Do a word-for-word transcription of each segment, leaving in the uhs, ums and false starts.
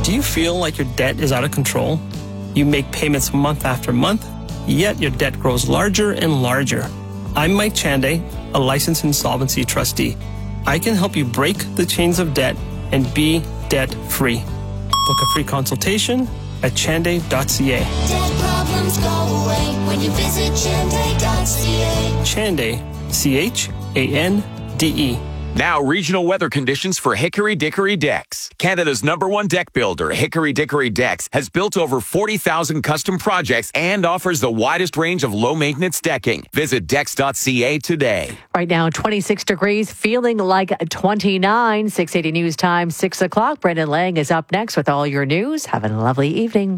Do you feel like your debt is out of control? You make payments month after month, yet your debt grows larger and larger. I'm Mike Chanday, a licensed insolvency trustee. I can help you break the chains of debt and be debt-free. Book a free consultation at chanday dot c a. Debt problems go away when you visit chanday dot c a. Chanday, C H A N D E. Now, regional weather conditions for Hickory Dickory Decks. Canada's number one deck builder, Hickory Dickory Decks, has built over forty thousand custom projects and offers the widest range of low-maintenance decking. Visit decks dot c a today. Right now, twenty-six degrees, feeling like twenty-nine. six eighty News Time, six o'clock. Brendan Lang is up next with all your news. Have a lovely evening.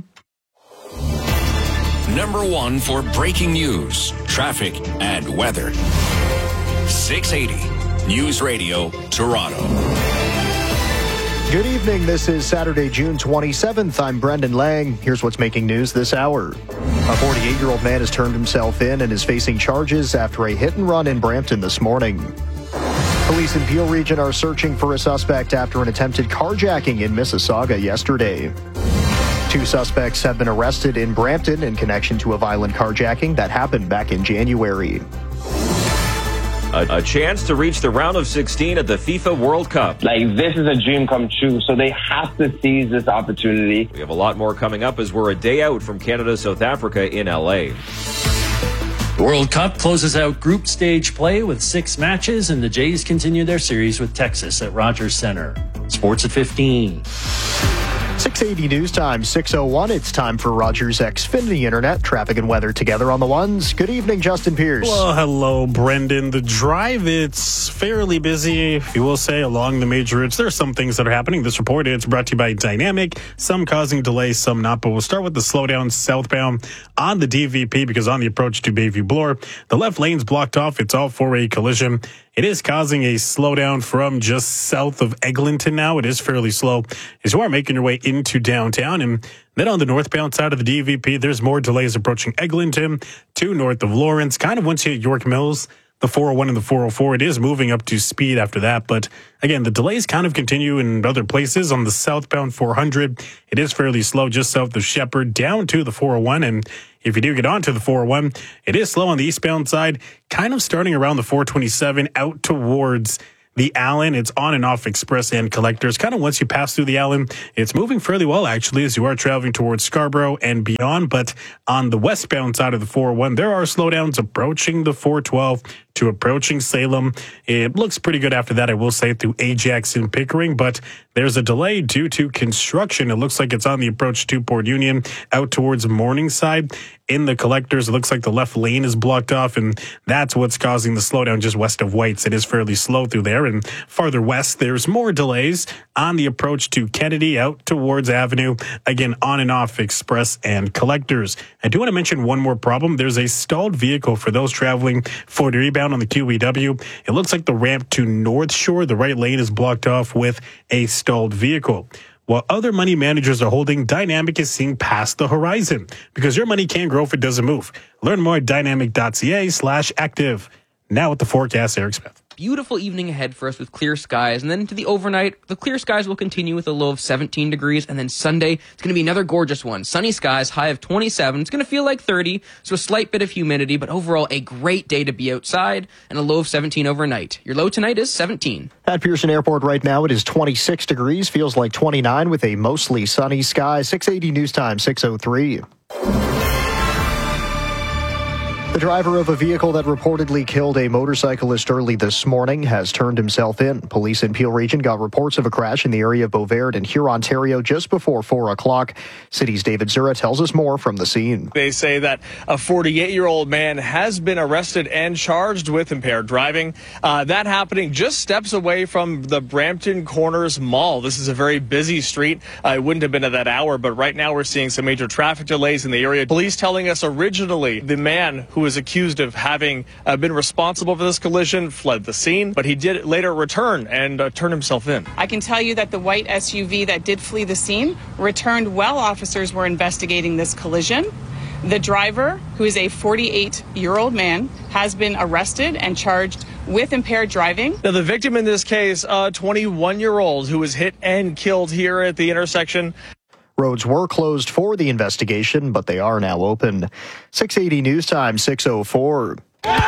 Number one for breaking news, traffic, and weather. six eighty News Radio, Toronto. Good evening. This is Saturday, June twenty-seventh. I'm Brendan Lang. Here's what's making news this hour. A forty-eight-year-old man has turned himself in and is facing charges after a hit-and-run in Brampton this morning. Police in Peel Region are searching for a suspect after an attempted carjacking in Mississauga yesterday. Two suspects have been arrested in Brampton in connection to a violent carjacking that happened back in January. A, a chance to reach the round of sixteen at the FIFA World Cup. Like, this is a dream come true, so they have to seize this opportunity. We have a lot more coming up as we're a day out from Canada-South Africa in L A. The World Cup closes out group stage play with six matches, and the Jays continue their series with Texas at Rogers Center. Sports at fifteen. six eighty News Time, six oh one. It's time for Rogers Xfinity Internet. Traffic and weather together on the ones. Good evening, Justin Pierce. Well, hello, Brendan. The drive, it's fairly busy, if you will say, along the major routes. There are some things that are happening. This report, it's brought to you by Dynamic. Some causing delays, some not. But we'll start with the slowdown southbound on the D V P, because on the approach to Bayview Bloor, the left lane's blocked off. It's all for a collision. It is causing a slowdown from just south of Eglinton now. It is fairly slow as you are making your way into downtown. And then on the northbound side of the D V P, there's more delays approaching Eglinton to north of Lawrence. Kind of once you hit York Mills, the four oh one and the four oh four, it is moving up to speed after that. But again, the delays kind of continue in other places. On the southbound four hundred, it is fairly slow just south of Shepherd down to the four oh one. And if you do get onto the four oh one, it is slow on the eastbound side, kind of starting around the four twenty-seven out towards the Allen. It's on and off Express and Collectors. Kind of once you pass through the Allen, it's moving fairly well, actually, as you are traveling towards Scarborough and beyond. But on the westbound side of the four oh one, there are slowdowns approaching the four twelve to approaching Salem. It looks pretty good after that, I will say, through Ajax and Pickering, but there's a delay due to construction. It looks like it's on the approach to Port Union out towards Morningside. In the Collectors, it looks like the left lane is blocked off, and that's what's causing the slowdown just west of Whites. It is fairly slow through there, and farther west, there's more delays on the approach to Kennedy out towards Avenue. Again, on and off Express and Collectors. I do want to mention one more problem. There's a stalled vehicle for those traveling for the rebound on the Q E W. It looks like the ramp to North Shore, the right lane is blocked off with a stalled vehicle. While other money managers are holding, Dynamic is seeing past the horizon, because your money can't grow if it doesn't move. Learn more at dynamic dot c a slash active. Now with the forecast, Eric Smith. Beautiful evening ahead for us with clear skies, and then into the overnight, the clear skies will continue with a low of seventeen degrees, and then Sunday, it's going to be another gorgeous one. Sunny skies, high of twenty-seven. It's going to feel like thirty, so a slight bit of humidity, but overall a great day to be outside, and a low of seventeen overnight. Your low tonight is seventeen. At Pearson Airport right now, it is twenty-six degrees, feels like twenty-nine with a mostly sunny sky. six eighty News Time, six oh three. The driver of a vehicle that reportedly killed a motorcyclist early this morning has turned himself in. Police in Peel Region got reports of a crash in the area of Beauvert and Huron, Ontario just before four o'clock. City's David Zura tells us more from the scene. They say that a forty-eight-year-old man has been arrested and charged with impaired driving. Uh, that happening just steps away from the Brampton Corners Mall. This is a very busy street. Uh, it wouldn't have been at that hour, but right now we're seeing some major traffic delays in the area. Police telling us originally the man who was accused of having uh, been responsible for this collision fled the scene, but he did later return and uh, turn himself in. I can tell you that the white S U V that did flee the scene returned while officers were investigating this collision. The driver, who is a forty-eight-year-old man, has been arrested and charged with impaired driving. Now, the victim in this case, a twenty-one-year-old who was hit and killed here at the intersection. Roads were closed for the investigation, but they are now open. six eighty News Time, six oh four.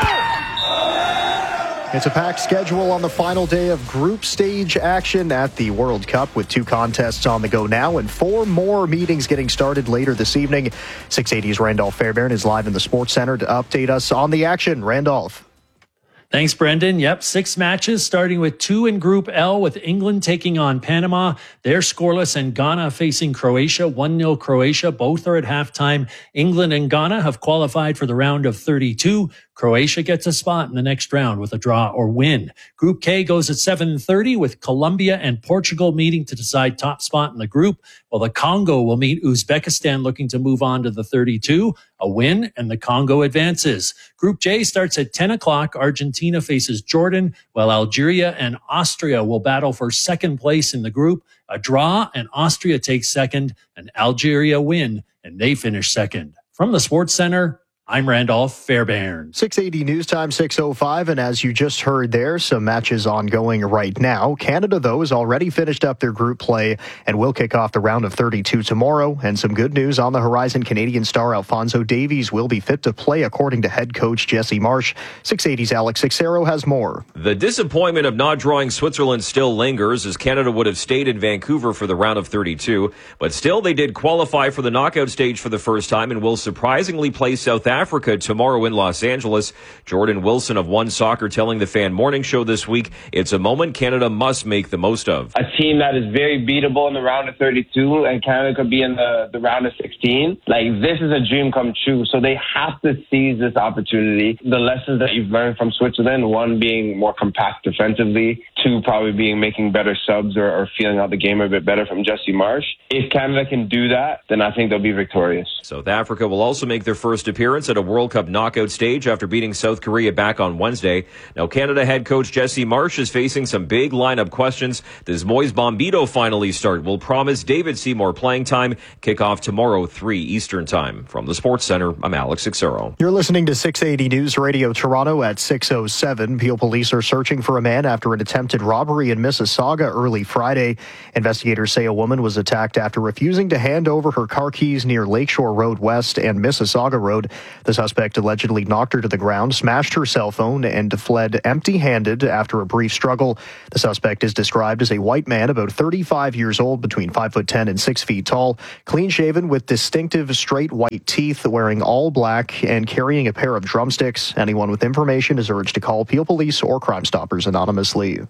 It's a packed schedule on the final day of group stage action at the World Cup, with two contests on the go now and four more meetings getting started later this evening. six eighty's Randolph Fairbairn is live in the Sports Center to update us on the action. Randolph. Thanks, Brendan. Yep, six matches, starting with two in Group L, with England taking on Panama. They're scoreless, and Ghana facing Croatia. one nil Croatia. Both are at halftime. England and Ghana have qualified for the round of thirty-two. Croatia gets a spot in the next round with a draw or win. Group K goes at seven thirty, with Colombia and Portugal meeting to decide top spot in the group, while the Congo will meet Uzbekistan, looking to move on to the thirty-two. A win and the Congo advances. Group J starts at ten o'clock. Argentina faces Jordan, while Algeria and Austria will battle for second place in the group. A draw and Austria takes second, and Algeria win and they finish second. From the Sports Center, I'm Randolph Fairbairn. six eighty News Time, six oh five, and as you just heard there, some matches ongoing right now. Canada, though, has already finished up their group play and will kick off the round of thirty-two tomorrow. And some good news on the horizon. Canadian star Alphonso Davies will be fit to play, according to head coach Jesse Marsh. six eighty's Alex Sixero has more. The disappointment of not drawing Switzerland still lingers, as Canada would have stayed in Vancouver for the round of thirty-two. But still, they did qualify for the knockout stage for the first time and will surprisingly play South Africa Africa tomorrow in Los Angeles. Jordan Wilson of One Soccer telling the Fan Morning Show this week, it's a moment Canada must make the most of. A team that is very beatable in the round of thirty-two, and Canada could be in the, the round of sixteen. Like, this is a dream come true. So they have to seize this opportunity. The lessons that you've learned from Switzerland, one being more compact defensively, two probably being making better subs or, or feeling out the game a bit better from Jesse Marsh. If Canada can do that, then I think they'll be victorious. South Africa will also make their first appearance at a World Cup knockout stage after beating South Korea back on Wednesday. Now, Canada head coach Jesse Marsh is facing some big lineup questions. Does Moise Bombito finally start? Will promise David Seymour playing time. Kickoff tomorrow, three Eastern time. From the Sports Center, I'm Alex Sixero. You're listening to six eighty News Radio Toronto at six oh seven. Peel police are searching for a man after an attempted robbery in Mississauga early Friday. Investigators say a woman was attacked after refusing to hand over her car keys near Lakeshore Road West and Mississauga Road. The suspect allegedly knocked her to the ground, smashed her cell phone, and fled empty-handed after a brief struggle. The suspect is described as a white man, about thirty-five years old, between five foot ten and six feet tall, clean-shaven with distinctive straight white teeth, wearing all black and carrying a pair of drumsticks. Anyone with information is urged to call Peel Police or Crime Stoppers anonymously.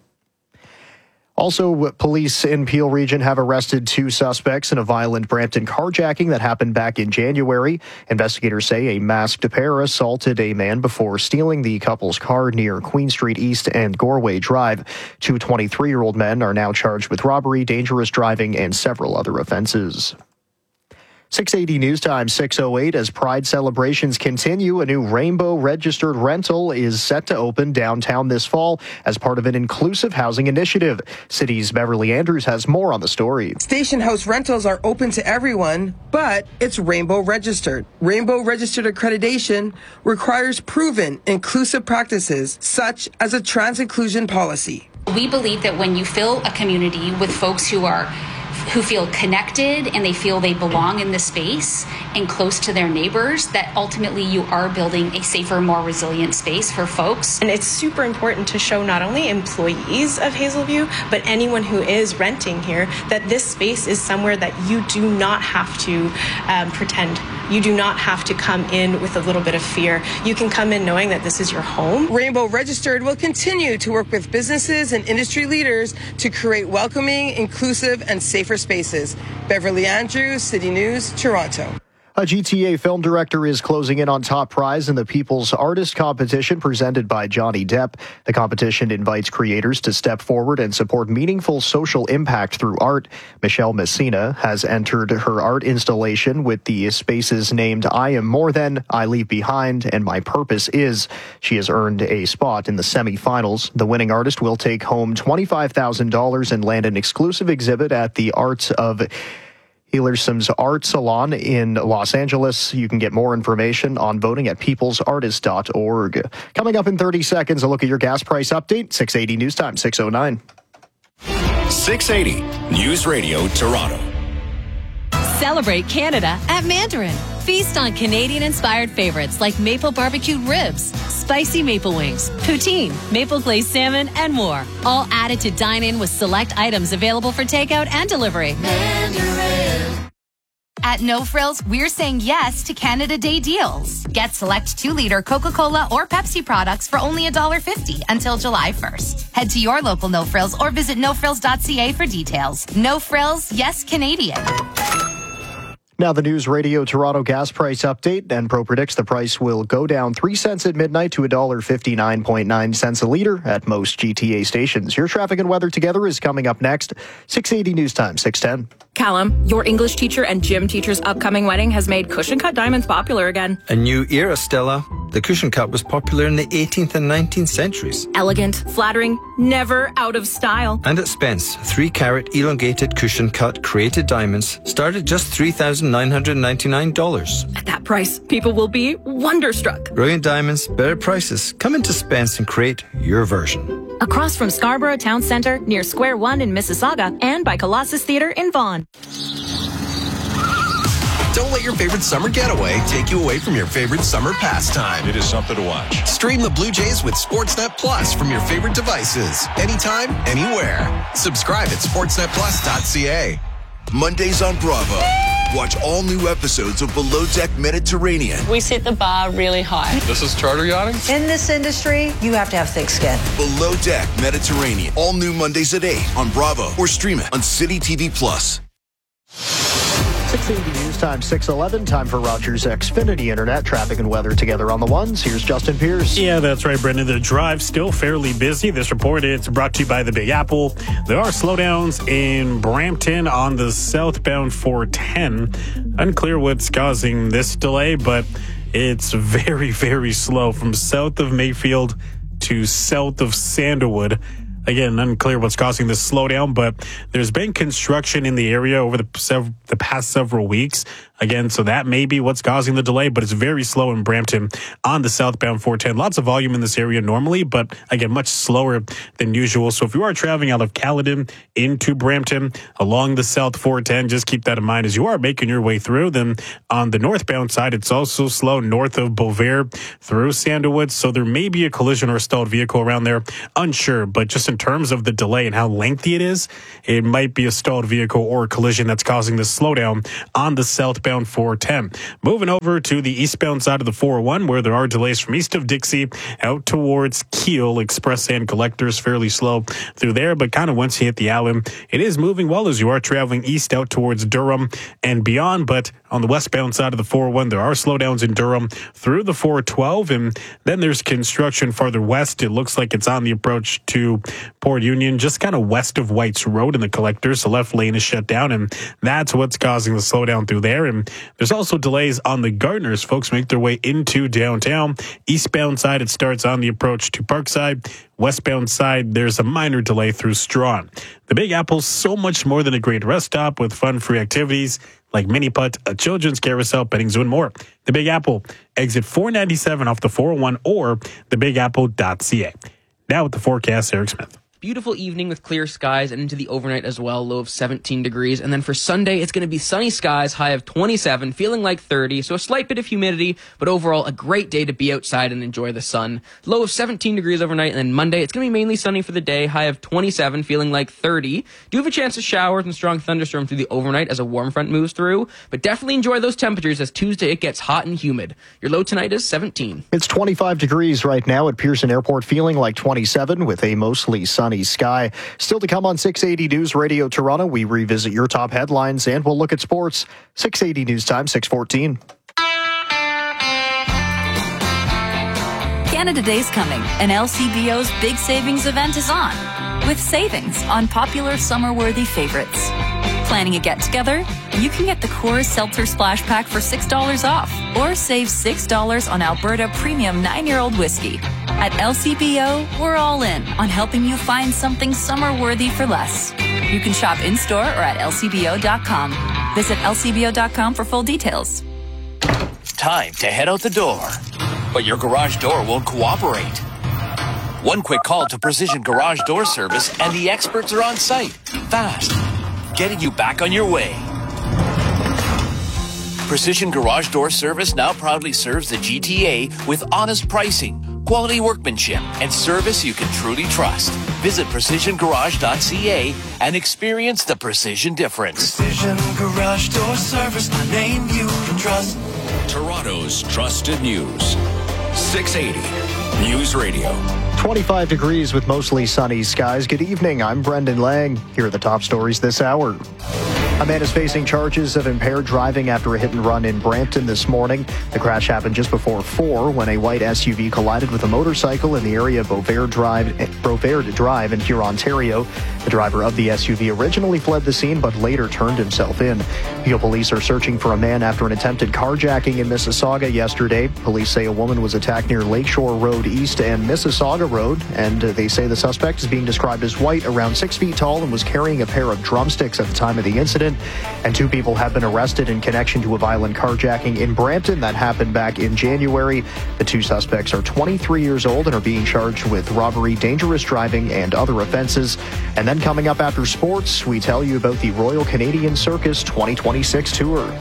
Also, police in Peel Region have arrested two suspects in a violent Brampton carjacking that happened back in January. Investigators say a masked pair assaulted a man before stealing the couple's car near Queen Street East and Gorway Drive. Two twenty-three-year-old men are now charged with robbery, dangerous driving, and several other offenses. six eighty News Time, six oh eight. As Pride celebrations continue, a new Rainbow registered rental is set to open downtown this fall as part of an inclusive housing initiative. City's Beverly Andrews has more on the story. Station house rentals are open to everyone, but it's Rainbow registered. Rainbow registered accreditation requires proven inclusive practices, such as a trans inclusion policy. We believe that when you fill a community with folks who are who feel connected and they feel they belong in the space and close to their neighbors, that ultimately you are building a safer, more resilient space for folks. And it's super important to show not only employees of Hazelview, but anyone who is renting here, that this space is somewhere that you do not have to um, pretend. You do not have to come in with a little bit of fear. You can come in knowing that this is your home. Rainbow Registered will continue to work with businesses and industry leaders to create welcoming, inclusive, and safer spaces. Beverly Andrews, City News, Toronto. A G T A film director is closing in on top prize in the People's Artist Competition presented by Johnny Depp. The competition invites creators to step forward and support meaningful social impact through art. Michelle Messina has entered her art installation with the spaces named I Am More Than, I Leave Behind, and My Purpose Is. She has earned a spot in the semifinals. The winning artist will take home twenty-five thousand dollars and land an exclusive exhibit at the Arts of Hillersum's Art Salon in Los Angeles. You can get more information on voting at peoples artist dot org. Coming up in thirty seconds, a look at your gas price update. six eighty News Time, six oh nine. six eighty News Radio Toronto. Celebrate Canada at Mandarin. Feast on Canadian-inspired favorites like maple barbecued ribs, spicy maple wings, poutine, maple glazed salmon, and more. All added to dine in with select items available for takeout and delivery. Mandarin. At No Frills, we're saying yes to Canada Day deals. Get select two-liter Coca-Cola or Pepsi products for only one dollar fifty until July first. Head to your local No Frills or visit no frills dot c a for details. No Frills, yes Canadian. Now the News Radio Toronto gas price update. Enpro predicts the price will go down three cents at midnight to one dollar fifty-nine point nine cents a litre at most G T A stations. Your traffic and weather together is coming up next. six eighty News Time, six ten. Callum, your English teacher and gym teacher's upcoming wedding has made cushion cut diamonds popular again. A new era, Stella. The cushion cut was popular in the eighteenth and nineteenth centuries. Elegant, flattering, never out of style. And at Spence, three carat elongated cushion cut created diamonds start at just three thousand nine hundred ninety-nine dollars. At that price, people will be wonderstruck. Brilliant diamonds, better prices. Come into Spence and create your version. Across from Scarborough Town Centre, near Square One in Mississauga, and by Colossus Theatre in Vaughan. Don't let your favorite summer getaway take you away from your favorite summer pastime. It is something to watch. Stream the Blue Jays with Sportsnet Plus from your favorite devices. Anytime, anywhere. Subscribe at sportsnet plus dot c a. Mondays on Bravo. Watch all new episodes of Below Deck Mediterranean. We set the bar really high. This is charter yachting? In this industry, you have to have thick skin. Below Deck Mediterranean. All new Mondays at eight on Bravo or stream it on City T V Plus. six eighty News Time, six eleven. Time for Rogers Xfinity Internet. Traffic and weather together on the ones. Here's Justin Pierce. Yeah, that's right, Brendan. The drive still fairly busy. This report is brought to you by the Big Apple. There are slowdowns in Brampton on the southbound four ten. Unclear what's causing this delay, but it's very, very slow from south of Mayfield to south of Sandalwood. Again, unclear what's causing this slowdown, but there's been construction in the area over the sev- the past several weeks. Again, so that may be what's causing the delay, but it's very slow in Brampton on the southbound four ten. Lots of volume in this area normally, but again, much slower than usual. So if you are traveling out of Caledon into Brampton along the south four ten, just keep that in mind as you are making your way through. Then on the northbound side, it's also slow north of Beauvais through Sandalwood. So there may be a collision or a stalled vehicle around there. Unsure, but just in terms of the delay and how lengthy it is, it might be a stalled vehicle or a collision that's causing this slowdown on the southbound four ten. Moving over to the eastbound side of the four oh one, where there are delays from east of Dixie out towards Kiel. Express and Collectors fairly slow through there, but kind of once you hit the Allen, it is moving well as you are traveling east out towards Durham and beyond. But on the westbound side of the four oh one, there are slowdowns in Durham through the four twelve, and then there's construction farther west. It looks like it's on the approach to Port Union, just kind of west of White's Road in the Collectors. The left lane is shut down, and that's what's causing the slowdown through there. And there's also delays on the Gardners. Folks make their way into downtown. Eastbound side, it starts on the approach to Parkside. Westbound side, there's a minor delay through Strawn. The Big Apple's so much more than a great rest stop with fun-free activities like mini putt, a children's carousel, petting zoo, and more. The Big Apple, exit four ninety-seven off the four oh one or the big apple dot c a. Now with the forecast, Eric Smith. Beautiful evening with clear skies and into the overnight as well, low of seventeen degrees. And then for Sunday, it's going to be sunny skies, high of twenty-seven, feeling like thirty. So a slight bit of humidity, but overall a great day to be outside and enjoy the sun. Low of seventeen degrees overnight. And then Monday, it's going to be mainly sunny for the day, high of twenty-seven, feeling like thirty. Do have a chance of showers and strong thunderstorms through the overnight as a warm front moves through. But definitely enjoy those temperatures as Tuesday it gets hot and humid. Your low tonight is seventeen. It's twenty-five degrees right now at Pearson Airport, feeling like twenty-seven with a mostly sunny sky. Still to come on six eighty News Radio Toronto, we revisit your top headlines and we'll look at sports. six eighty News Time, six fourteen. Canada Day's coming, and L C B O's big savings event is on, with savings on popular summer-worthy favorites. Planning a get-together? You can get the Coors Seltzer Splash Pack for six dollars off, or save six dollars on Alberta Premium nine-year-old whiskey. At L C B O, we're all in on helping you find something summer-worthy for less. You can shop in-store or at L C B O dot com. Visit L C B O dot com for full details. Time to head out the door, but your garage door won't cooperate. One quick call to Precision Garage Door Service and the experts are on site, fast, getting you back on your way. Precision Garage Door Service now proudly serves the G T A with honest pricing, quality workmanship, and service you can truly trust. Visit precision garage dot c a and experience the precision difference. Precision Garage Door Service, a name you can trust. Toronto's trusted news. six eighty News Radio. twenty-five degrees with mostly sunny skies. Good evening. I'm Brendan Lang. Here are the top stories this hour. A man is facing charges of impaired driving after a hit and run in Brampton this morning. The crash happened just before four when a white S U V collided with a motorcycle in the area of Beauvais Drive, Beauvais Drive in Huron, Ontario. The driver of the S U V originally fled the scene but later turned himself in. Peel police are searching for a man after an attempted carjacking in Mississauga yesterday. Police say a woman was attacked near Lakeshore Road East and Mississauga Road, and they say the suspect is being described as white, around six feet tall, and was carrying a pair of drumsticks at the time of the incident. And two people have been arrested in connection to a violent carjacking in Brampton that happened back in January. The two suspects are twenty-three years old and are being charged with robbery, dangerous driving, and other offenses. And then coming up after sports, we tell you about the Royal Canadian Circus twenty twenty-six tour.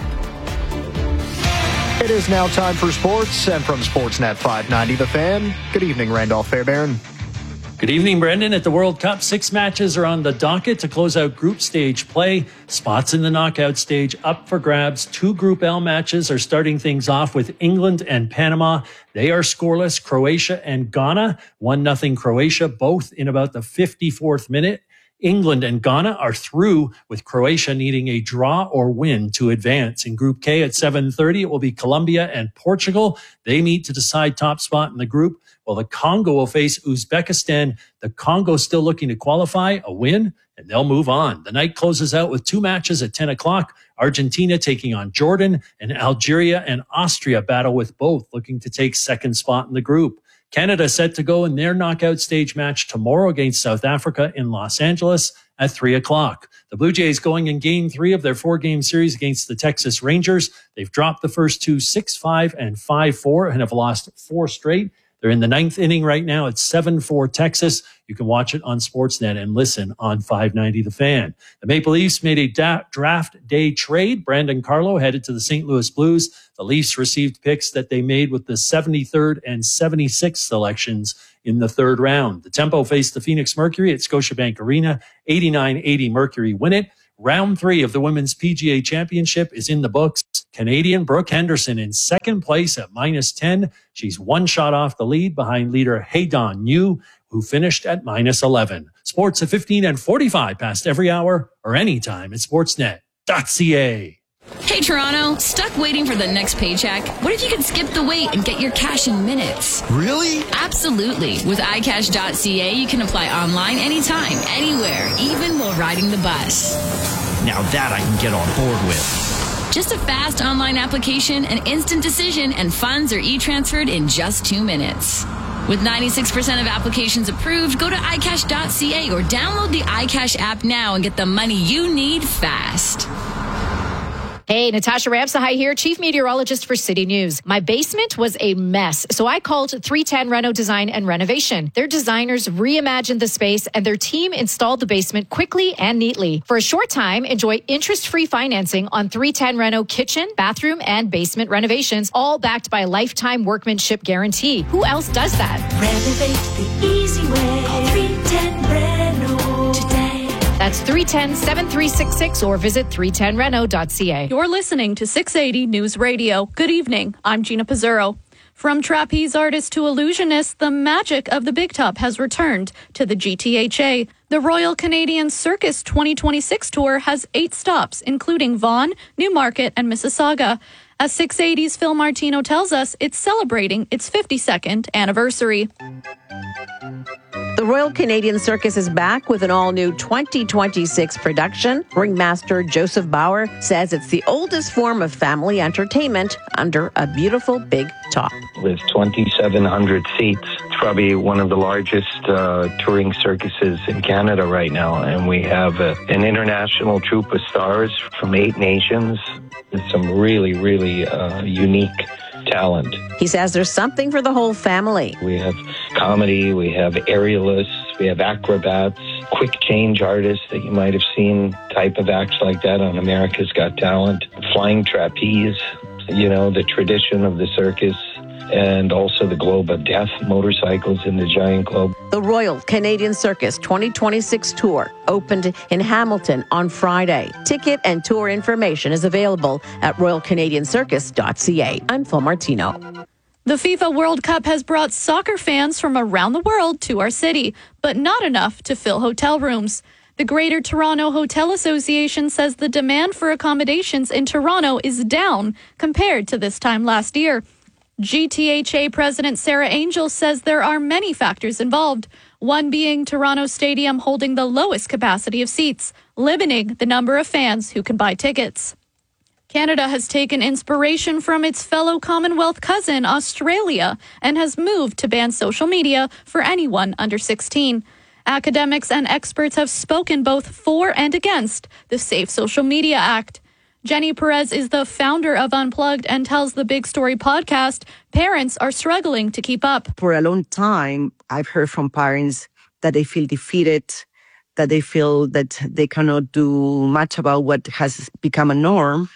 It is now time for sports, and from Sportsnet five ninety The Fan, good evening, Randolph Fairbairn. Good evening, Brendan. At the World Cup, six matches are on the docket to close out group stage play. Spots in the knockout stage up for grabs. Two Group L matches are starting things off with England and Panama. They are scoreless. Croatia and Ghana, one nothing Croatia, both in about the fifty-fourth minute. England and Ghana are through, with Croatia needing a draw or win to advance. In Group K at seven thirty, it will be Colombia and Portugal. They meet to decide top spot in the group. Well, the Congo will face Uzbekistan. The Congo still looking to qualify, a win, and they'll move on. The night closes out with two matches at ten o'clock. Argentina taking on Jordan, and Algeria and Austria battle with both looking to take second spot in the group. Canada set to go in their knockout stage match tomorrow against South Africa in Los Angeles at three o'clock. The Blue Jays going in game three of their four-game series against the Texas Rangers. They've dropped the first two six five and five four and have lost four straight. They're in the ninth inning right now. It's seven four Texas. You can watch it on Sportsnet and listen on five ninety The Fan. The Maple Leafs made a da- draft day trade. Brandon Carlo headed to the Saint Louis Blues. The Leafs received picks that they made with the seventy-third and seventy-sixth selections in the third round. The Tempo faced the Phoenix Mercury at Scotiabank Arena. eighty-nine eighty Mercury win it. Round three of the Women's P G A Championship is in the books. Canadian Brooke Henderson in second place at minus ten. She's one shot off the lead behind leader Haydon Yu, who finished at minus eleven. Sports at fifteen and forty-five past every hour or anytime at sportsnet dot c a. Hey, Toronto, stuck waiting for the next paycheck? What if you could skip the wait and get your cash in minutes? Really? Absolutely. With i cash dot c a, you can apply online anytime, anywhere, even while riding the bus. Now that I can get on board with. Just a fast online application, an instant decision, and funds are e-transferred in just two minutes. With ninety-six percent of applications approved, go to i cash dot c a or download the iCash app now and get the money you need fast. Hey, Natasha Ramsahai here, Chief Meteorologist for City News. My basement was a mess, so I called three ten Reno Design and Renovation. Their designers reimagined the space, and their team installed the basement quickly and neatly. For a short time, enjoy interest-free financing on three ten Reno kitchen, bathroom, and basement renovations, all backed by a lifetime workmanship guarantee. Who else does that? Renovate the easy way. Call three ten Reno today. That's three one zero, seven three six six or visit three ten reno dot c a. You're listening to six eighty News Radio. Good evening. I'm Gina Pizzurro. From trapeze artist to illusionist, the magic of the Big Top has returned to the G T H A. The Royal Canadian Circus twenty twenty-six tour has eight stops, including Vaughan, Newmarket, and Mississauga. As six eighty's Phil Martino tells us, it's celebrating its fifty-second anniversary. The Royal Canadian Circus is back with an all-new twenty twenty-six production. Ringmaster Joseph Bauer says it's the oldest form of family entertainment under a beautiful big top. With twenty-seven hundred seats, it's probably one of the largest uh, touring circuses in Canada right now. And we have a, an international troupe of stars from eight nations with some really, really uh, unique talent. He says there's something for the whole family. We have comedy, we have aerialists, we have acrobats, quick change artists that you might have seen, type of acts like that on America's Got Talent. flying trapeze, you know, the tradition of the circus, and also the Globe of Death motorcycles in the Giant Globe. The Royal Canadian Circus twenty twenty-six tour opened in Hamilton on Friday. Ticket and tour information is available at royal canadian circus dot c a. I'm Phil Martino. The FIFA World Cup has brought soccer fans from around the world to our city, but not enough to fill hotel rooms. The Greater Toronto Hotel Association says the demand for accommodations in Toronto is down compared to this time last year. G T H A President Sarah Angel says there are many factors involved, one being Toronto Stadium holding the lowest capacity of seats, limiting the number of fans who can buy tickets. Canada has taken inspiration from its fellow Commonwealth cousin, Australia, and has moved to ban social media for anyone under sixteen. Academics and experts have spoken both for and against the Safe Social Media Act. Jenny Perez is the founder of Unplugged and tells the Big Story podcast parents are struggling to keep up. For a long time, I've heard from parents that they feel defeated, that they feel that they cannot do much about what has become a norm.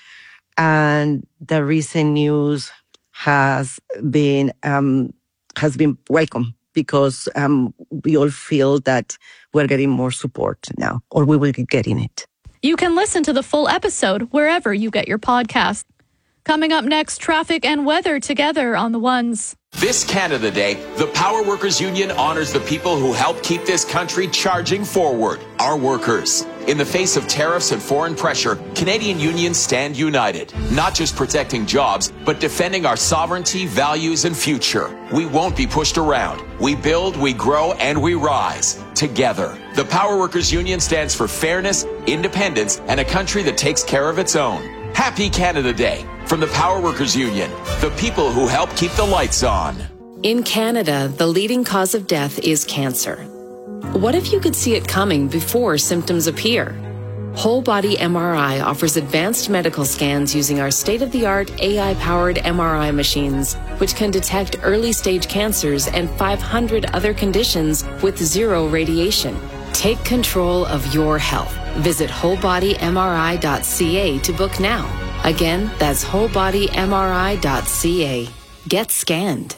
And the recent news has been um, has been welcome because um, we all feel that we're getting more support now, or we will be getting it. You can listen to the full episode wherever you get your podcast. Coming up next, traffic and weather together on the ones. This Canada Day, the Power Workers Union honors the people who help keep this country charging forward, our workers. In the face of tariffs and foreign pressure, Canadian unions stand united, not just protecting jobs, but defending our sovereignty, values, and future. We won't be pushed around. We build, we grow, and we rise together. The Power Workers Union stands for fairness, independence, and a country that takes care of its own. Happy Canada Day from the Power Workers Union, the people who help keep the lights on. In Canada, the leading cause of death is cancer. What if you could see it coming before symptoms appear? Whole Body M R I offers advanced medical scans using our state-of-the-art A I-powered M R I machines, which can detect early-stage cancers and five hundred other conditions with zero radiation. Take control of your health. Visit whole body m r i dot c a to book now. Again, that's whole body m r i dot c a. Get scanned.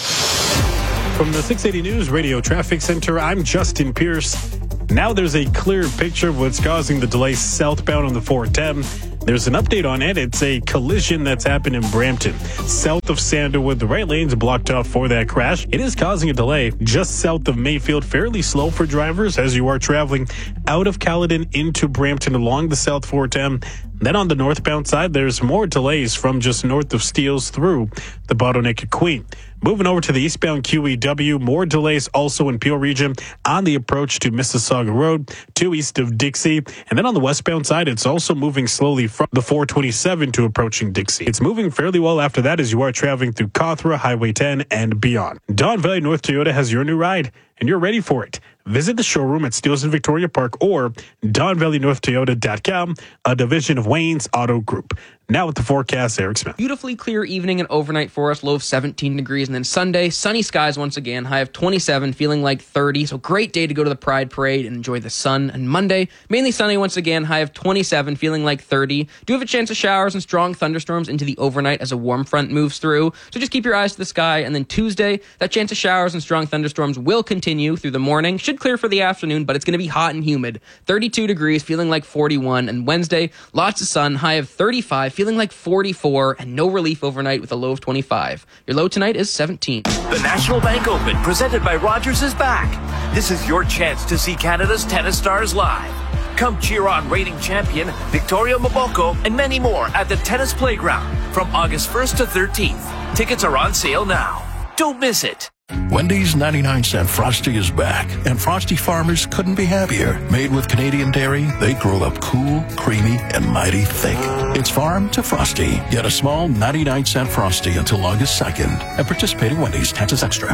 From the six eighty News Radio Traffic Center, I'm Justin Pierce. Now there's a clear picture of what's causing the delay southbound on the four ten. There's an update on it. It's a collision that's happened in Brampton, south of Sandalwood. The right lane's blocked off for that crash. It is causing a delay just south of Mayfield, fairly slow for drivers as you are traveling out of Caledon into Brampton along the South four ten. Then on the northbound side, there's more delays from just north of Steeles through the bottleneck at Queen. Moving over to the eastbound Q E W, more delays also in Peel region on the approach to Mississauga Road, to east of Dixie. And then on the westbound side, it's also moving slowly from the four twenty-seven to approaching Dixie. It's moving fairly well after that as you are traveling through Cawthra, Highway ten, and beyond. Don Valley North Toyota has your new ride, and you're ready for it. Visit the showroom at Steeles and Victoria Park or don valley north toyota dot com, a division of Wayne's Auto Group. Now with the forecast, Eric Smith. Beautifully clear evening and overnight for us, low of seventeen degrees. And then Sunday, sunny skies once again, high of twenty-seven, feeling like thirty. So great day to go to the Pride Parade and enjoy the sun. And Monday, mainly sunny once again, high of twenty-seven, feeling like thirty. Do have a chance of showers and strong thunderstorms into the overnight as a warm front moves through. So just keep your eyes to the sky. And then Tuesday, that chance of showers and strong thunderstorms will continue through the morning. Should clear for the afternoon, but it's going to be hot and humid. thirty-two degrees, feeling like forty-one. And Wednesday, lots of sun, high of thirty-five, feeling like forty-four, and no relief overnight with a low of twenty-five. Your low tonight is seventeen. The National Bank Open, presented by Rogers, is back. This is your chance to see Canada's tennis stars live. Come cheer on reigning champion Victoria Mboko and many more at the Tennis Playground from August first to thirteenth. Tickets are on sale now. Don't miss it. Wendy's ninety-nine cent Frosty is back, and Frosty farmers couldn't be happier. Made with Canadian dairy, they grow up cool, creamy, and mighty thick. It's farm to Frosty. Get a small ninety-nine cent Frosty until August second at participating Wendy's. Taxes extra.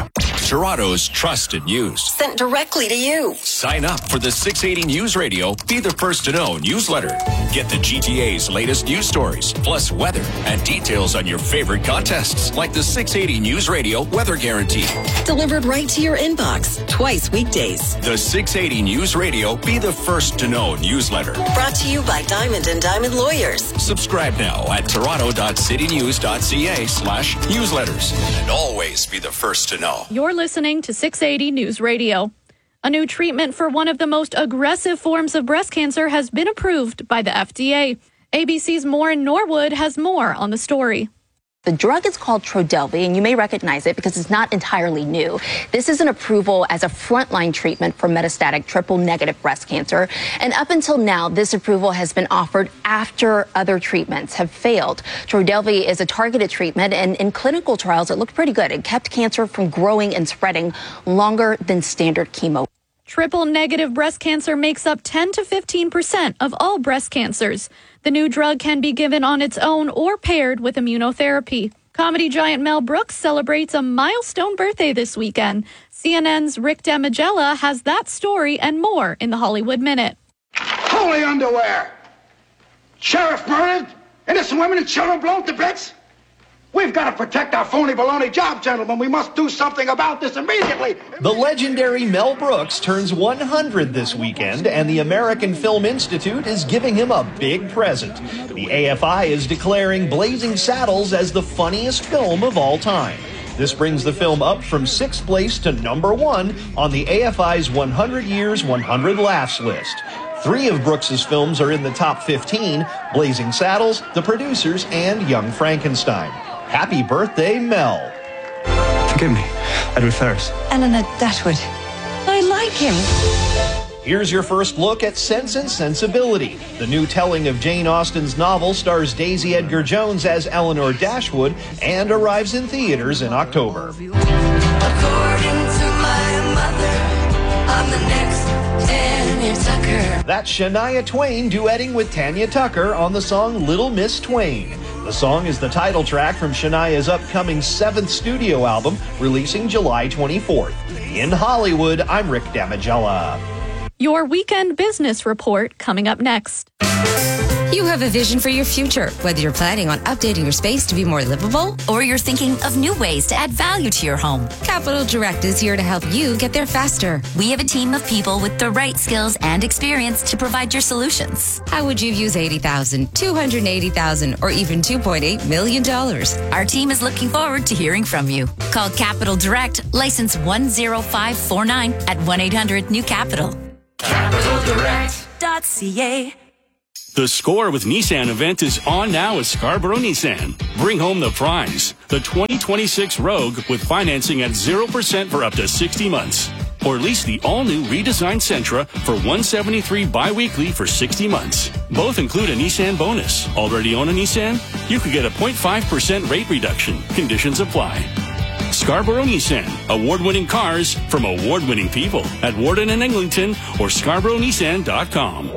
Toronto's trusted news. Sent directly to you. Sign up for the six eighty News Radio Be the First to Know newsletter. Get the G T A's latest news stories, plus weather and details on your favorite contests, like the six eighty News Radio Weather Guarantee. Delivered right to your inbox, twice weekdays. The six eighty News Radio Be the First to Know newsletter. Brought to you by Diamond and Diamond Lawyers. Subscribe now at toronto.citynews.ca slash newsletters. And always be the first to know. You're listening to six eighty News Radio. A new treatment for one of the most aggressive forms of breast cancer has been approved by the F D A. A B C's Maureen Norwood has more on the story. The drug is called Trodelvy, and you may recognize it because it's not entirely new. This is an approval as a frontline treatment for metastatic triple-negative breast cancer. And up until now, this approval has been offered after other treatments have failed. Trodelvy is a targeted treatment, and in clinical trials, it looked pretty good. It kept cancer from growing and spreading longer than standard chemo. Triple-negative breast cancer makes up ten to fifteen percent of all breast cancers. The new drug can be given on its own or paired with immunotherapy. Comedy giant Mel Brooks celebrates a milestone birthday this weekend. C N N's Rick Damigella has that story and more in the Hollywood Minute. Holy underwear! Sheriff murdered, innocent women and children blown to bits. We've got to protect our phony baloney job, gentlemen. We must do something about this immediately. The legendary Mel Brooks turns one hundred this weekend, and the American Film Institute is giving him a big present. The A F I is declaring Blazing Saddles as the funniest film of all time. This brings the film up from sixth place to number one on the A F I's one hundred years, one hundred laughs list. Three of Brooks's films are in the top fifteen: Blazing Saddles, The Producers, and Young Frankenstein. Happy birthday, Mel. Forgive me, Edward Ferrars. Eleanor Dashwood. I like him. Here's your first look at Sense and Sensibility. The new telling of Jane Austen's novel stars Daisy Edgar Jones as Eleanor Dashwood and arrives in theaters in October. According to my mother, I'm the next Tanya Tucker. That's Shania Twain duetting with Tanya Tucker on the song Little Miss Twain. The song is the title track from Shania's upcoming seventh studio album, releasing July twenty-fourth. In Hollywood, I'm Rick Damigella. Your weekend business report coming up next. You have a vision for your future, whether you're planning on updating your space to be more livable or you're thinking of new ways to add value to your home. Capital Direct is here to help you get there faster. We have a team of people with the right skills and experience to provide your solutions. How would you use eighty thousand dollars, two hundred eighty thousand dollars, or even two point eight million dollars? Our team is looking forward to hearing from you. Call Capital Direct, license one zero five four nine at one eight hundred new capital. capital direct dot c a. The Score with Nissan event is on now at Scarborough Nissan. Bring home the prize, the twenty twenty-six Rogue with financing at zero percent for up to sixty months. Or lease the all-new redesigned Sentra for one hundred seventy-three dollars bi-weekly for sixty months. Both include a Nissan bonus. Already own a Nissan? You could get a zero point five percent rate reduction. Conditions apply. Scarborough Nissan, award-winning cars from award-winning people at Warden and Eglinton or scarborough nissan dot com.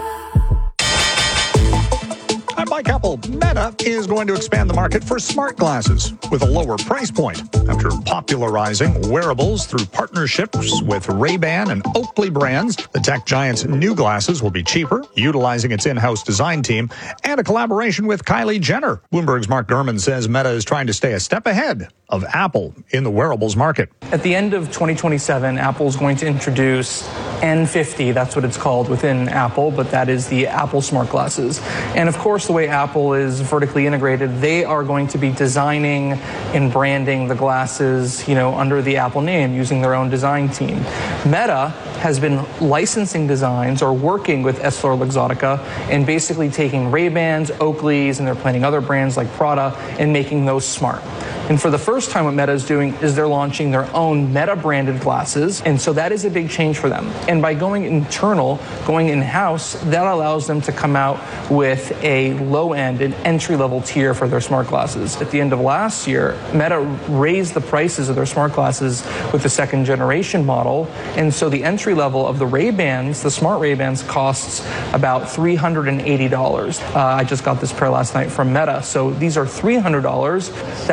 I'm Mike Apple. Meta is going to expand the market for smart glasses with a lower price point. After popularizing wearables through partnerships with Ray-Ban and Oakley brands, the tech giant's new glasses will be cheaper, utilizing its in-house design team, and a collaboration with Kylie Jenner. Bloomberg's Mark Gurman says Meta is trying to stay a step ahead of Apple in the wearables market. At the end of twenty twenty-seven, Apple is going to introduce N fifty, that's what it's called within Apple, but that is the Apple smart glasses. And of course, the way Apple is vertically integrated, they are going to be designing and branding the glasses, you know, under the Apple name, using their own design team. Meta has been licensing designs or working with EssilorLuxottica and basically taking Ray-Bans, Oakleys, and they're planning other brands like Prada and making those smart. And for the first time, what Meta is doing is they're launching their own Meta-branded glasses, and so that is a big change for them. And by going internal, going in-house, that allows them to come out with a low-end, an entry-level tier for their smart glasses. At the end of last year, Meta raised the prices of their smart glasses with the second-generation model, and so the entry-level of the Ray-Bans, the smart Ray-Bans, costs about three hundred eighty dollars. Uh, I just got this pair last night from Meta, so these are three hundred dollars. That's the big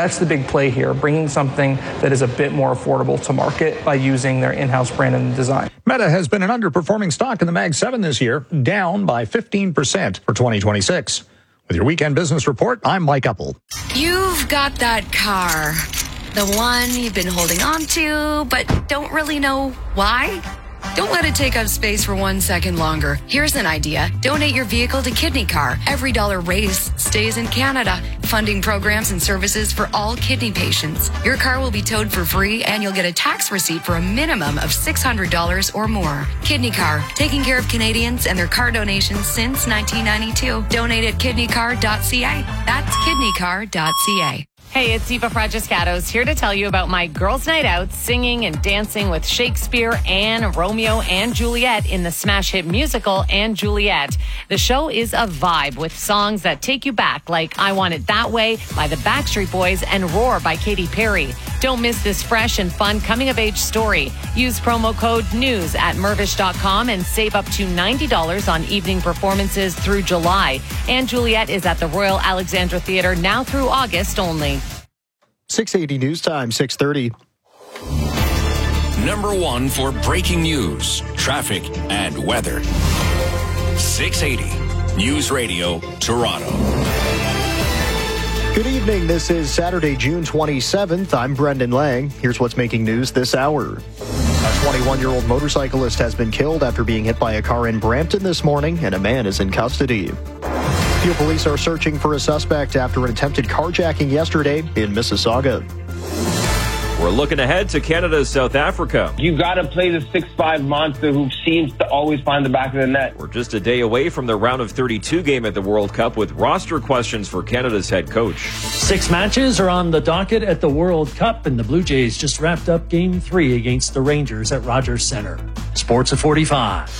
play here, bringing something that is a bit more affordable to market by using their in-house brand and design. Meta has been an underperforming stock in the Mag seven this year, down by fifteen percent for twenty twenty-six. With your weekend business report, I'm Mike Uppel. You've got that car, the one you've been holding on to, but don't really know why. Don't let it take up space for one second longer. Here's an idea. Donate your vehicle to Kidney Car. Every dollar raised stays in Canada, funding programs and services for all kidney patients. Your car will be towed for free, and you'll get a tax receipt for a minimum of six hundred dollars or more. Kidney Car, taking care of Canadians and their car donations since nineteen ninety-two. Donate at kidney car dot c a. That's kidney car dot c a. Hey, it's Eva Fragiscatos here to tell you about my girls' night out singing and dancing with Shakespeare and Romeo and Juliet in the smash hit musical and Juliet. The show is a vibe with songs that take you back, like I Want It That Way by the Backstreet Boys and Roar by Katy Perry. Don't miss this fresh and fun coming-of-age story. Use promo code NEWS at Mirvish dot com and save up to ninety dollars on evening performances through July. And Juliet is at the Royal Alexandra Theatre now through August only. six eighty News Time, six thirty. Number one for breaking news, traffic, and weather. six eighty News Radio, Toronto. Good evening. This is Saturday, June twenty-seventh. I'm Brendan Lang. Here's what's making news this hour. A twenty-one-year-old motorcyclist has been killed after being hit by a car in Brampton this morning, and a man is in custody. Peel police are searching for a suspect after an attempted carjacking yesterday in Mississauga. We're looking ahead to Canada's South Africa. You got to play the six five monster who seems to always find the back of the net. We're just a day away from the round of thirty-two game at the World Cup with roster questions for Canada's head coach. Six matches are on the docket at the World Cup, and the Blue Jays just wrapped up Game three against the Rangers at Rogers Centre. Sports at forty-five.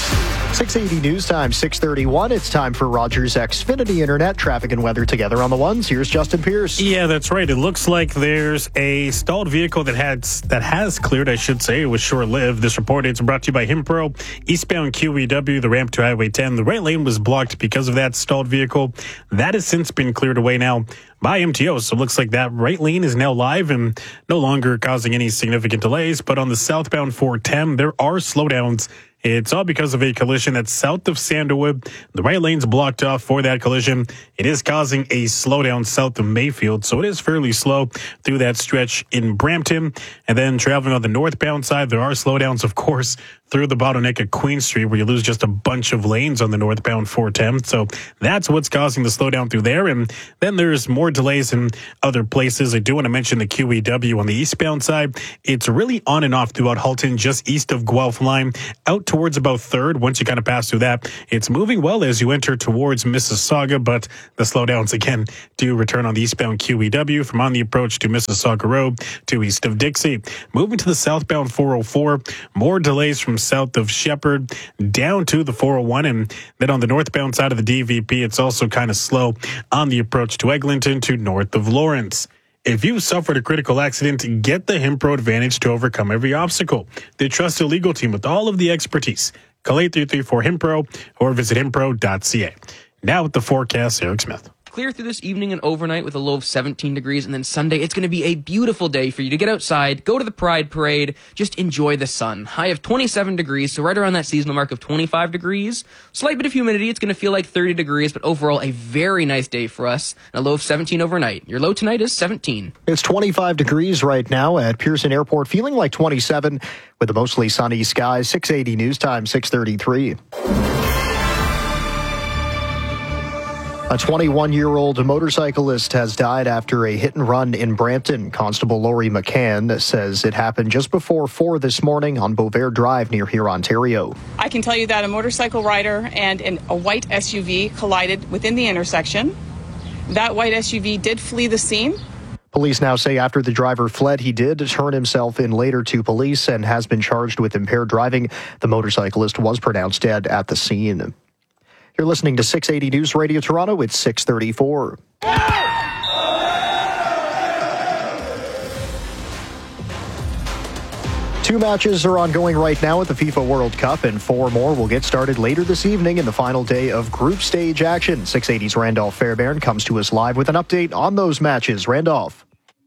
six eighty News Time, six thirty-one. It's time for Rogers Xfinity Internet. Traffic and weather together on the ones. Here's Justin Pierce. Yeah, that's right. It looks like there's a stalled vehicle that had that has cleared, I should say. It was short-lived. This report is brought to you by Himpro. Eastbound Q E W, the ramp to Highway ten. The right lane was blocked because of that stalled vehicle. That has since been cleared away now by M T O. So it looks like that right lane is now live and no longer causing any significant delays. But on the southbound four ten, there are slowdowns. It's all because of a collision that's south of Sandalwood. The right lane's blocked off for that collision. It is causing a slowdown south of Mayfield, so it is fairly slow through that stretch in Brampton. And then traveling on the northbound side, there are slowdowns, of course, through the bottleneck at Queen Street, where you lose just a bunch of lanes on the northbound four ten. So that's what's causing the slowdown through there. And then there's more delays in other places. I do want to mention the Q E W on the eastbound side. It's really on and off throughout Halton, just east of Guelph Line, out towards about third. Once you kind of pass through that, it's moving well as you enter towards Mississauga, but the slowdowns again do return on the eastbound Q E W from on the approach to Mississauga Road to east of Dixie. Moving to the southbound four oh four, more delays from south of Shepherd down to the four oh one, and then on the northbound side of the D V P, it's also kind of slow on the approach to Eglinton to north of Lawrence. If you suffered a critical accident, get the Himpro Advantage to overcome every obstacle. The trusted legal team with all of the expertise. Call eight three three four Himpro or visit himpro dot c a. Now with the forecast, Eric Smith. Clear through this evening and overnight with a low of seventeen degrees, and then Sunday it's going to be a beautiful day for you to get outside, go to the Pride Parade, just enjoy the sun. High of twenty-seven degrees, so right around that seasonal mark of twenty-five degrees. Slight bit of humidity, it's going to feel like thirty degrees, but overall a very nice day for us. And a low of seventeen overnight. Your low tonight is seventeen. It's twenty-five degrees right now at Pearson Airport, feeling like twenty-seven with a mostly sunny sky. six eighty News Time, six thirty-three. A twenty-one-year-old motorcyclist has died after a hit and run in Brampton. Constable Laurie McCann says it happened just before four this morning on Beauvert Drive near here, Ontario. I can tell you that a motorcycle rider and an, a white S U V collided within the intersection. That white S U V did flee the scene. Police now say after the driver fled, he did turn himself in later to police and has been charged with impaired driving. The motorcyclist was pronounced dead at the scene. You're listening to six eighty News Radio Toronto. It's six thirty-four. Two matches are ongoing right now at the FIFA World Cup, and four more will get started later this evening in the final day of group stage action. six eighty's Randolph Fairbairn comes to us live with an update on those matches. Randolph.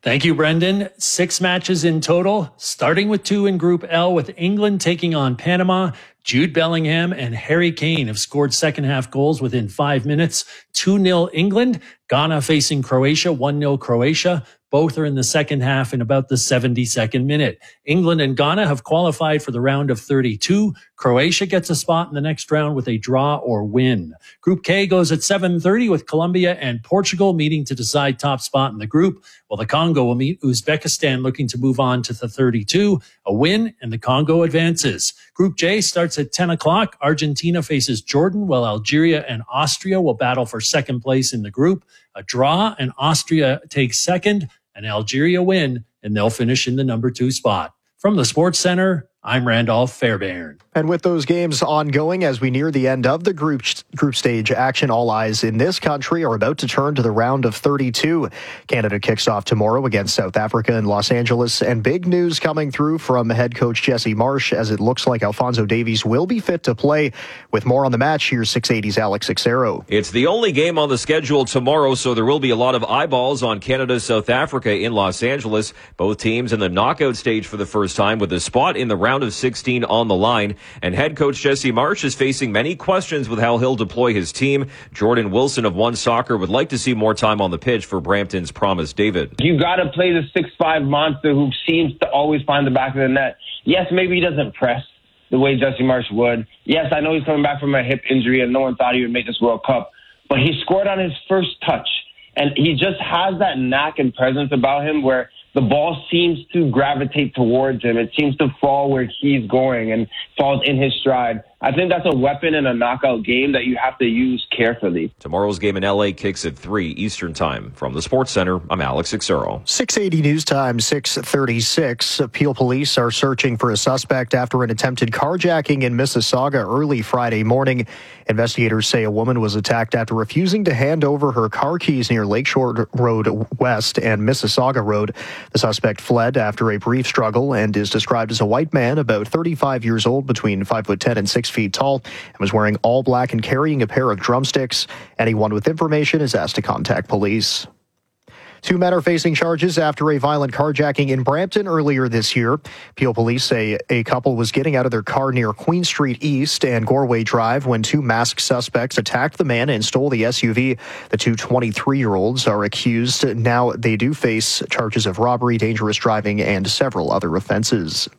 Thank you, Brendan. Six matches in total, starting with two in Group L with England taking on Panama. Jude Bellingham and Harry Kane have scored second half goals within five minutes. two nil England. Ghana facing Croatia, one nil Croatia. Both are in the second half in about the seventy-second minute. England and Ghana have qualified for the round of thirty-two. Croatia gets a spot in the next round with a draw or win. Group K goes at seven thirty with Colombia and Portugal meeting to decide top spot in the group, while the Congo will meet Uzbekistan looking to move on to the thirty-two. A win and the Congo advances. Group J starts at ten o'clock. Argentina faces Jordan, while Algeria and Austria will battle for second place in the group. A draw and Austria takes second, and Algeria win, and they'll finish in the number two spot. From the Sports Center, I'm Randolph Fairbairn. And with those games ongoing as we near the end of the group group stage action, all eyes in this country are about to turn to the round of thirty-two. Canada kicks off tomorrow against South Africa in Los Angeles. And big news coming through from head coach Jesse Marsch, as it looks like Alphonso Davies will be fit to play. With more on the match, here's six eighty's Alex Xero. It's the only game on the schedule tomorrow, so there will be a lot of eyeballs on Canada-South Africa in Los Angeles. Both teams in the knockout stage for the first time, with a spot in the round of sixteen on the line. And head coach Jesse Marsch is facing many questions with how he'll deploy his team. Jordan Wilson of One Soccer would like to see more time on the pitch for Brampton's Promise David. You got to play the six five monster who seems to always find the back of the net. Yes, maybe he doesn't press the way Jesse Marsch would. Yes, I know he's coming back from a hip injury and no one thought he would make this World Cup. But he scored on his first touch. And he just has that knack and presence about him where the ball seems to gravitate towards him. It seems to fall where he's going and falls in his stride. I think that's a weapon in a knockout game that you have to use carefully. Tomorrow's game in L A kicks at three Eastern Time. From the Sports Center, I'm Alex Xero. six eighty News Time, six thirty-six. Peel police are searching for a suspect after an attempted carjacking in Mississauga early Friday morning. Investigators say a woman was attacked after refusing to hand over her car keys near Lakeshore Road West and Mississauga Road. The suspect fled after a brief struggle and is described as a white man, about thirty-five years old, between five foot ten and six feet tall, and was wearing all black and carrying a pair of drumsticks. Anyone with information is asked to contact police. Two men are facing charges after a violent carjacking in Brampton earlier this year. Peel police say a couple was getting out of their car near Queen Street East and Goreway Drive when two masked suspects attacked the man and stole the S U V. The two twenty-three-year-olds are accused. Now they do face charges of robbery, dangerous driving, and several other offenses.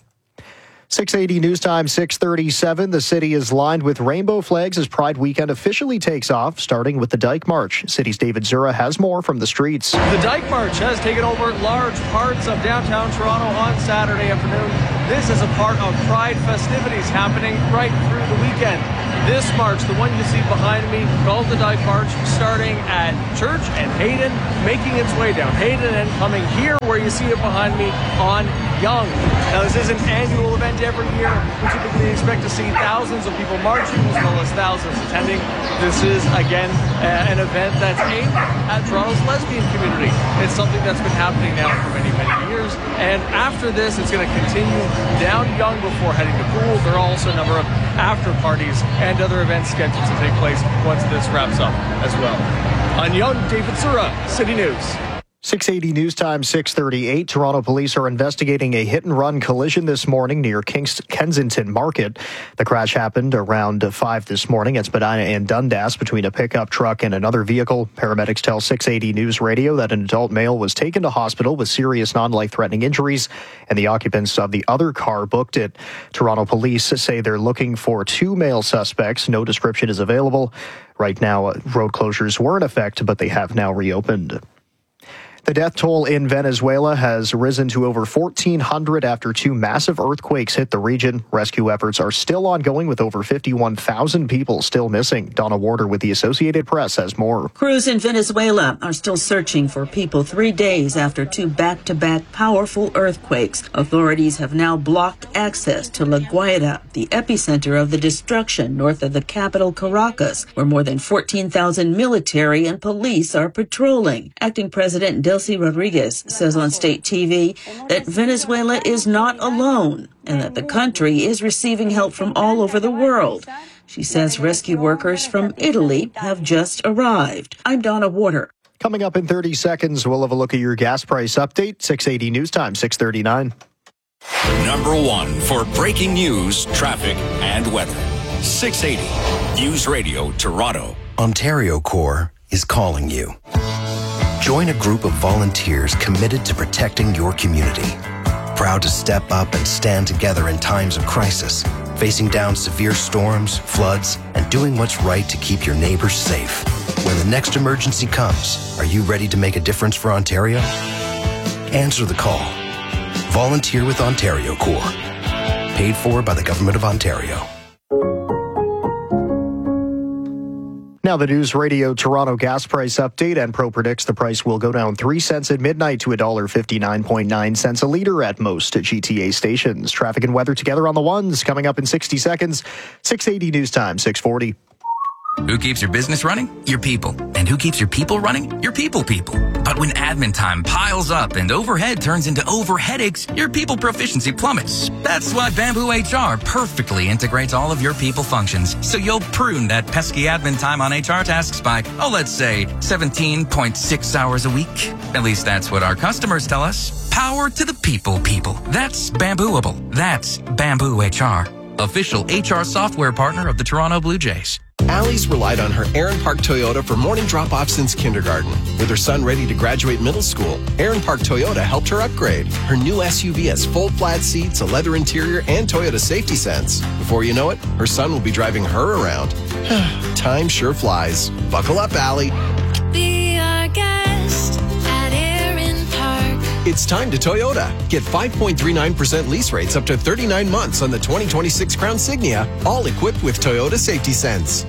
six eighty News Time, six thirty-seven. The city is lined with rainbow flags as Pride Weekend officially takes off, starting with the Dyke March. City's David Zura has more from the streets. The Dyke March has taken over large parts of downtown Toronto on Saturday afternoon. This is a part of Pride festivities happening right through the weekend. This march, the one you see behind me, called the Dyke March, starting at Church and Hayden, making its way down Hayden and coming here where you see it behind me on Yonge. Now, this is an annual event every year. We typically expect to see thousands of people marching as well as thousands attending. This is, again, uh, an event that's aimed at Toronto's lesbian community. It's something that's been happening now for many, many years. And after this, it's going to continue down Yonge before heading to Poole. There are also a number of after parties and other events scheduled to take place once this wraps up as well. On Yonge, David Sura, City News. six eighty News Time, six thirty-eight. Toronto police are investigating a hit-and-run collision this morning near Kings- Kensington Market. The crash happened around five this morning at Spadina and Dundas between a pickup truck and another vehicle. Paramedics tell six eighty News Radio that an adult male was taken to hospital with serious non-life-threatening injuries, and the occupants of the other car booked it. Toronto police say they're looking for two male suspects. No description is available. Right now, road closures were in effect, but they have now reopened. The death toll in Venezuela has risen to over fourteen hundred after two massive earthquakes hit the region. Rescue efforts are still ongoing with over fifty-one thousand people still missing. Donna Warder with the Associated Press has more. Crews in Venezuela are still searching for people three days after two back-to-back powerful earthquakes. Authorities have now blocked access to La Guaira, the epicenter of the destruction north of the capital Caracas, where more than fourteen thousand military and police are patrolling. Acting President Delcy Rodriguez says on state T V that Venezuela is not alone and that the country is receiving help from all over the world. She says rescue workers from Italy have just arrived. I'm Donna Warder. Coming up in thirty seconds, we'll have a look at your gas price update. six eighty News Time, six thirty-nine. Number one for breaking news, traffic, and weather. six eighty News Radio Toronto. Ontario Corps is calling you. Join a group of volunteers committed to protecting your community. Proud to step up and stand together in times of crisis, facing down severe storms, floods, and doing what's right to keep your neighbors safe. When the next emergency comes, are you ready to make a difference for Ontario? Answer the call. Volunteer with Ontario Corps. Paid for by the Government of Ontario. Now the News Radio Toronto gas price update. Enpro predicts the price will go down three cents at midnight to one dollar fifty-nine point nine cents a litre at most G T A stations. Traffic and weather together on the ones coming up in sixty seconds. six eighty News Time, six forty. Who keeps your business running? Your people. And who keeps your people running? Your people people. But when admin time piles up and overhead turns into over headaches, your people proficiency plummets. That's why Bamboo H R perfectly integrates all of your people functions, so you'll prune that pesky admin time on H R tasks by, oh, let's say seventeen point six hours a week. At least that's what our customers tell us. Power to the people people. That's Bambooable. That's Bamboo H R. Official H R software partner of the Toronto Blue Jays. Allie's relied on her Aaron Park Toyota for morning drop-off since kindergarten. With her son ready to graduate middle school, Aaron Park Toyota helped her upgrade. Her new S U V has full flat seats, a leather interior, and Toyota Safety Sense. Before you know it, her son will be driving her around. Time sure flies. Buckle up, Allie. Be our guest at Aaron Park. It's time to Toyota. Get five point three nine percent lease rates up to thirty-nine months on the twenty twenty-six Crown Signia, all equipped with Toyota Safety Sense.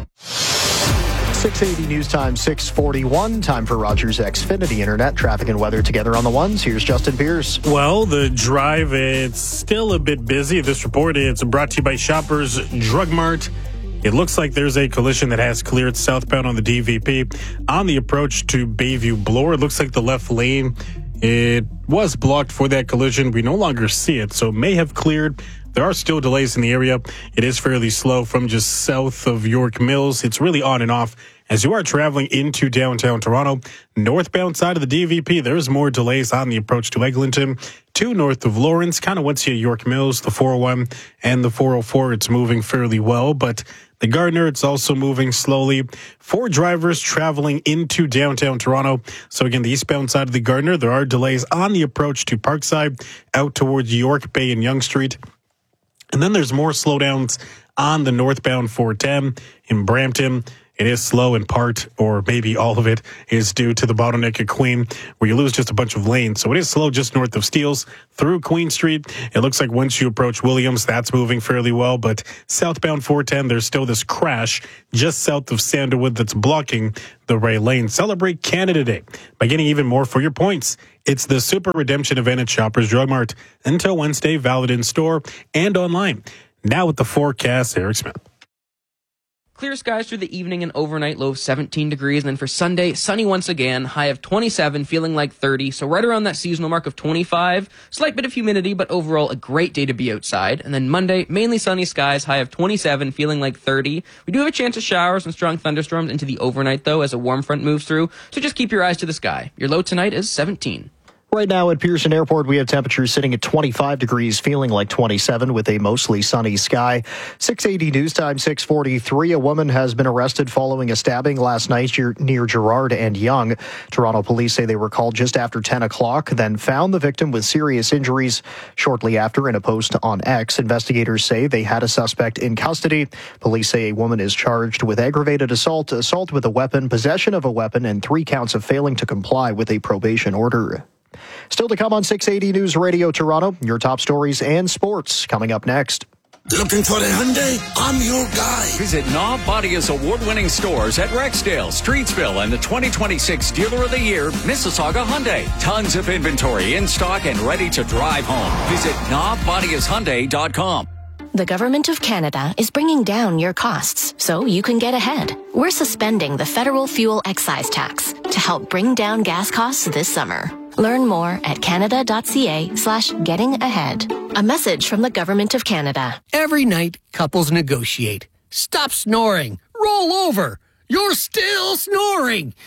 six eighty News Time, six forty-one. Time for Rogers Xfinity Internet. Traffic and weather together on the ones. Here's Justin Pierce. Well, the drive, it's still a bit busy. This report, it's brought to you by Shoppers Drug Mart. It looks like there's a collision that has cleared southbound on the D V P on the approach to Bayview Bloor. It looks like the left lane, it was blocked for that collision. We no longer see it, so it may have cleared. There are still delays in the area. It is fairly slow from just south of York Mills. It's really on and off. As you are traveling into downtown Toronto, northbound side of the D V P, there's more delays on the approach to Eglinton. Two north of Lawrence, kind of once you York Mills, the four oh one and the four oh four, it's moving fairly well. But the Gardner, it's also moving slowly. For drivers traveling into downtown Toronto. So again, the eastbound side of the Gardner, there are delays on the approach to Parkside, out towards York Bay and Yonge Street. And then there's more slowdowns on the northbound four ten in Brampton. It is slow in part, or maybe all of it, is due to the bottleneck at Queen, where you lose just a bunch of lanes. So it is slow just north of Steeles through Queen Street. It looks like once you approach Williams, that's moving fairly well. But southbound four ten, there's still this crash just south of Sandalwood that's blocking the right lane. Celebrate Canada Day by getting even more for your points. It's the Super Redemption event at Shoppers Drug Mart until Wednesday, valid in store and online. Now with the forecast, Eric Smith. Clear skies through the evening and overnight, low of seventeen degrees. And then for Sunday, sunny once again, high of twenty-seven, feeling like thirty. So right around that seasonal mark of twenty-five. Slight bit of humidity, but overall a great day to be outside. And then Monday, mainly sunny skies, high of twenty-seven, feeling like thirty. We do have a chance of showers and strong thunderstorms into the overnight, though, as a warm front moves through. So just keep your eyes to the sky. Your low tonight is seventeen. Right now at Pearson Airport, we have temperatures sitting at twenty-five degrees, feeling like twenty-seven with a mostly sunny sky. six eighty News Time, six forty-three. A woman has been arrested following a stabbing last night near Gerrard and Yonge. Toronto police say they were called just after ten o'clock, then found the victim with serious injuries shortly after in a post on X. Investigators say they had a suspect in custody. Police say a woman is charged with aggravated assault, assault with a weapon, possession of a weapon, and three counts of failing to comply with a probation order. Still to come on six eighty News Radio Toronto, your top stories and sports coming up next. Looking for a Hyundai? I'm your guy. Visit Knob Bodia's award-winning stores at Rexdale, Streetsville, and the twenty twenty-six Dealer of the Year, Mississauga Hyundai. Tons of inventory in stock and ready to drive home. Visit knob bodias hyundai dot com. The Government of Canada is bringing down your costs so you can get ahead. We're suspending the federal fuel excise tax to help bring down gas costs this summer. Learn more at canada.ca slash getting ahead. A message from the Government of Canada. Every night, couples negotiate. Stop snoring. Roll over. You're still snoring.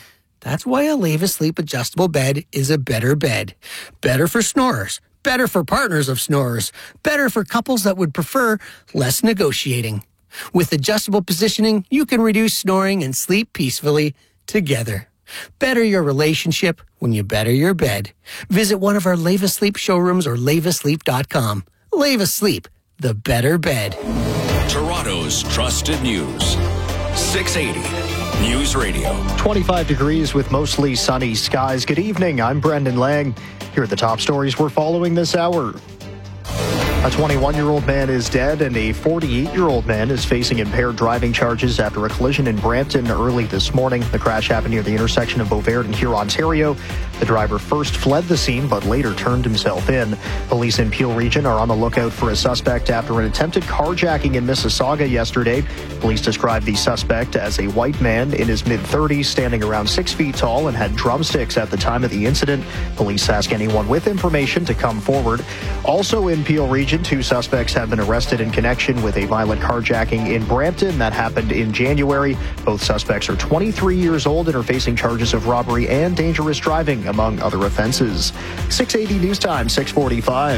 That's why a Leva Sleep adjustable bed is a better bed. Better for snorers. Better for partners of snorers. Better for couples that would prefer less negotiating. With adjustable positioning, you can reduce snoring and sleep peacefully together. Better your relationship when you better your bed. Visit one of our Leva Sleep showrooms or leva sleep dot com. Leva Sleep, the better bed. Toronto's trusted news. six eighty News Radio. twenty-five degrees with mostly sunny skies. Good evening. I'm Brendan Lang. Here are the top stories we're following this hour. A twenty-one-year-old man is dead and a forty-eight-year-old man is facing impaired driving charges after a collision in Brampton early this morning. The crash happened near the intersection of Beauvert and Huron, Ontario. The driver first fled the scene but later turned himself in. Police in Peel Region are on the lookout for a suspect after an attempted carjacking in Mississauga yesterday. Police described the suspect as a white man in his mid-thirties, standing around six feet tall and had drumsticks at the time of the incident. Police ask anyone with information to come forward. Also in Peel Region, two suspects have been arrested in connection with a violent carjacking in Brampton that happened in January. Both suspects are twenty-three years old and are facing charges of robbery and dangerous driving, among other offenses. six eighty News Time, six forty-five.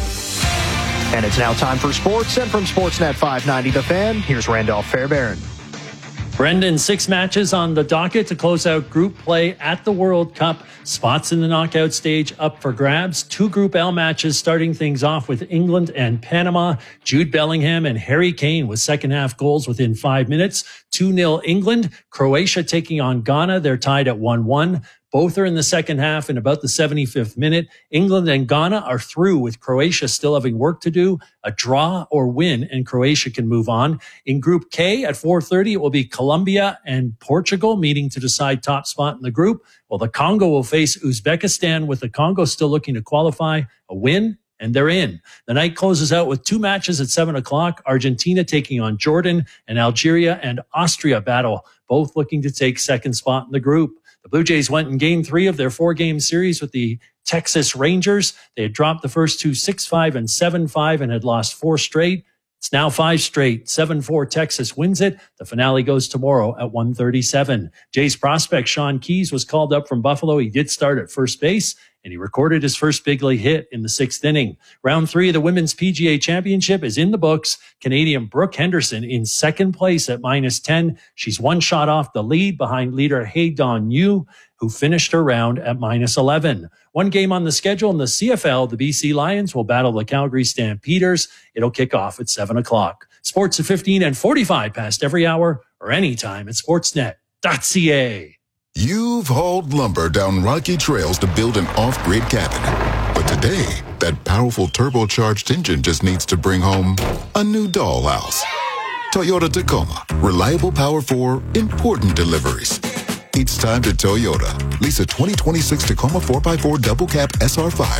And it's now time for sports. And from Sportsnet five ninety The Fan, here's Randolph Fairbairn. Brendan, six matches on the docket to close out group play at the World Cup. Spots in the knockout stage up for grabs. Two Group L matches starting things off with England and Panama. Jude Bellingham and Harry Kane with second half goals within five minutes. two nil England. Croatia taking on Ghana. They're tied at one one. Both are in the second half in about the seventy-fifth minute. England and Ghana are through, with Croatia still having work to do. A draw or win and Croatia can move on. In Group K at four thirty, it will be Colombia and Portugal meeting to decide top spot in the group. Well, the Congo will face Uzbekistan, with the Congo still looking to qualify. A win and they're in. The night closes out with two matches at seven o'clock. Argentina taking on Jordan, and Algeria and Austria battle, both looking to take second spot in the group. The Blue Jays went in game three of their four-game series with the Texas Rangers. They had dropped the first two six five and seven five and had lost four straight. It's now five straight. seven four Texas wins it. The finale goes tomorrow at one thirty-seven. Jays prospect Sean Keyes was called up from Buffalo. He did start at first base, and he recorded his first big league hit in the sixth inning. Round three of the Women's P G A Championship is in the books. Canadian Brooke Henderson in second place at minus ten. She's one shot off the lead behind leader Hey Don Yu, who finished her round at minus eleven. One game on the schedule in the C F L, the B C Lions will battle the Calgary Stampeders. It'll kick off at seven o'clock. Sports at fifteen and forty-five past every hour or anytime at sportsnet dot c a. You've hauled lumber down rocky trails to build an off-grid cabin. But today, that powerful turbocharged engine just needs to bring home a new dollhouse. Toyota Tacoma. Reliable power for important deliveries. It's time to Toyota. Lease a twenty twenty-six Tacoma four by four double cab S R five